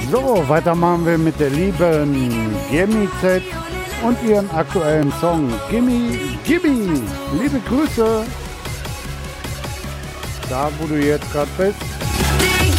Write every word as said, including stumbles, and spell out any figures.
So, weiter machen wir mit der lieben Gimme Z und ihren aktuellen Song Gimme, Gimme. Liebe Grüße, da wo du jetzt gerade bist.